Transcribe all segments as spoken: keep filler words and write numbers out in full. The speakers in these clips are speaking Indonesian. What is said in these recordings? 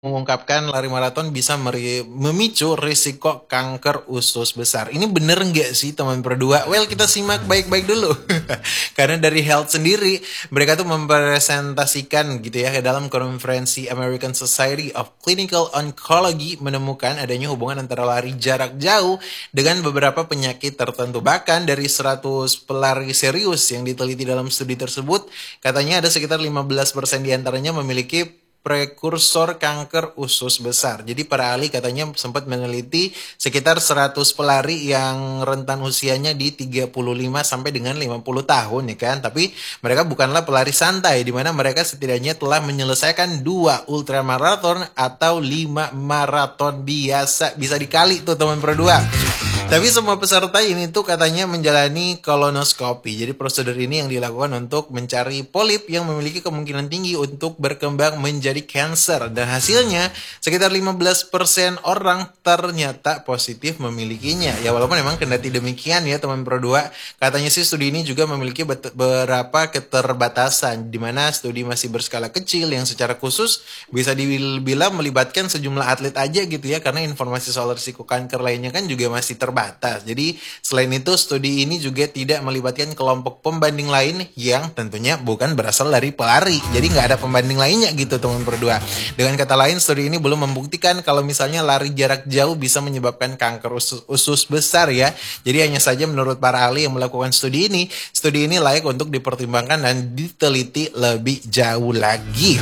mengungkapkan lari maraton bisa meri- memicu risiko kanker usus besar. Ini bener nggak sih teman berdua? Well, kita simak baik-baik dulu. Karena dari Health sendiri, mereka tuh mempresentasikan gitu ya, ke dalam konferensi American Society of Clinical Oncology menemukan adanya hubungan antara lari jarak jauh dengan beberapa penyakit tertentu. Bahkan dari seratus pelari serius yang diteliti dalam studi tersebut, katanya ada sekitar lima belas persen diantaranya memiliki prekursor kanker usus besar. Jadi para ahli katanya sempat meneliti sekitar seratus pelari yang rentan usianya di tiga puluh lima sampai dengan lima puluh tahun ya kan. Tapi mereka bukanlah pelari santai, di mana mereka setidaknya telah menyelesaikan dua ultramaraton atau lima maraton biasa. Bisa dikali tuh teman berdua. Tapi semua peserta ini tuh katanya menjalani kolonoskopi. Jadi prosedur ini yang dilakukan untuk mencari polip yang memiliki kemungkinan tinggi untuk berkembang menjadi kanker. Dan hasilnya sekitar lima belas persen orang ternyata positif memilikinya. Ya walaupun memang kendati demikian ya teman berdua, katanya sih studi ini juga memiliki beberapa keterbatasan. Di mana studi masih berskala kecil yang secara khusus bisa dibilang melibatkan sejumlah atlet aja gitu ya. Karena informasi soal risiko kanker lainnya kan juga masih terbatas. Batas. Jadi selain itu studi ini juga tidak melibatkan kelompok pembanding lain yang tentunya bukan berasal dari pelari. Jadi nggak ada pembanding lainnya gitu teman berdua. Dengan kata lain studi ini belum membuktikan kalau misalnya lari jarak jauh bisa menyebabkan kanker usus, usus besar ya. Jadi hanya saja menurut para ahli yang melakukan studi ini, studi ini layak untuk dipertimbangkan dan diteliti lebih jauh lagi.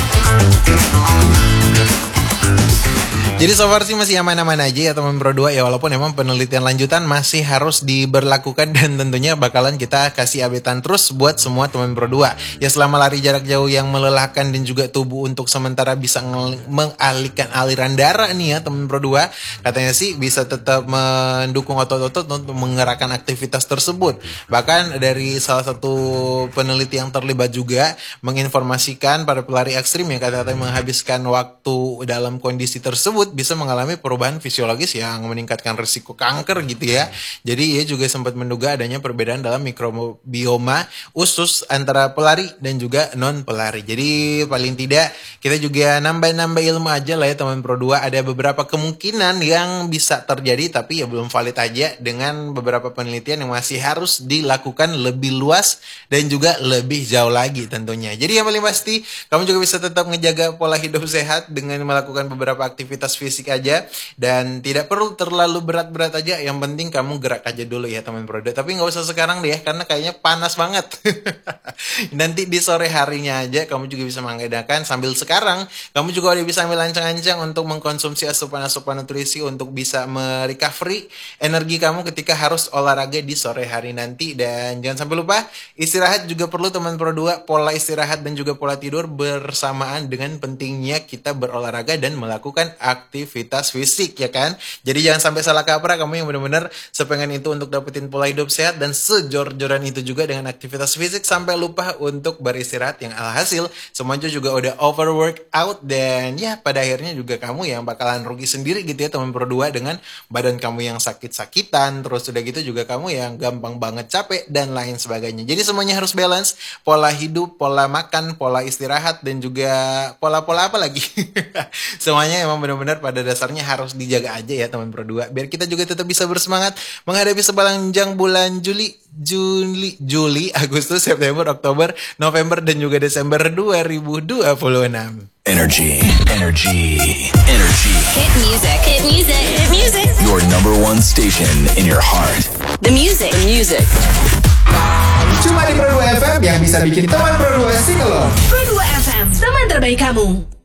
Jadi so far sih masih aman-aman aja ya teman berdua ya, walaupun emang penelitian lanjutan masih harus diberlakukan dan tentunya bakalan kita kasih updatean terus buat semua teman berdua. Ya selama lari jarak jauh yang melelahkan dan juga tubuh untuk sementara bisa mengalihkan aliran darah nih ya teman berdua, katanya sih bisa tetap mendukung otot-otot untuk menggerakkan aktivitas tersebut. Bahkan dari salah satu peneliti yang terlibat juga menginformasikan para pelari ekstrim yang katanya menghabiskan waktu dalam kondisi tersebut bisa mengalami perubahan fisiologis yang meningkatkan risiko kanker gitu ya. Jadi ia juga sempat menduga adanya perbedaan dalam mikrobioma usus antara pelari dan juga non pelari. Jadi paling tidak kita juga nambah-nambah ilmu aja lah ya teman Pro dua. Ada beberapa kemungkinan yang bisa terjadi tapi ya belum valid aja, dengan beberapa penelitian yang masih harus dilakukan lebih luas dan juga lebih jauh lagi tentunya. Jadi yang paling pasti kamu juga bisa tetap ngejaga pola hidup sehat dengan melakukan beberapa aktivitas fisik aja, dan tidak perlu terlalu berat-berat aja. Yang penting kamu gerak aja dulu ya teman Pro dua. Tapi nggak usah sekarang deh ya, karena kayaknya panas banget. Nanti di sore harinya aja kamu juga bisa mengadakan. Sambil sekarang kamu juga udah bisa ambil ancang-ancang untuk mengkonsumsi asupan-asupan nutrisi untuk bisa merecovery energi kamu ketika harus olahraga di sore hari nanti. Dan jangan sampai lupa istirahat juga perlu teman Pro dua. Pola istirahat dan juga pola tidur bersamaan dengan pentingnya kita berolahraga dan melakukan aktivitas fisik ya kan. Jadi jangan sampai salah kaprah kamu yang benar-benar sepengen itu untuk dapetin pola hidup sehat dan sejor-joran itu juga dengan aktivitas fisik sampai lupa untuk beristirahat, yang alhasil semuanya juga udah overwork out. Dan ya pada akhirnya juga kamu yang bakalan rugi sendiri gitu ya teman Pro dua, dengan badan kamu yang sakit-sakitan, terus udah gitu juga kamu yang gampang banget capek dan lain sebagainya. Jadi semuanya harus balance, pola hidup, pola makan, pola istirahat, dan juga pola-pola apa lagi. Semuanya emang benar-benar pada dasarnya harus dijaga aja ya teman Pro dua, biar kita juga tetap bisa bersemangat menghadapi sebalanjang bulan Juli, Juli, Juli, Agustus, September, Oktober, November, dan juga Desember dua ribu dua puluh enam. Energy, energy, energy. Hit music, hit music, hit music. Your number one station in your heart. The music, the music. Cuma di Pro dua F M yang bisa bikin teman Pro dua singelong. Pro dua F M, teman terbaik kamu.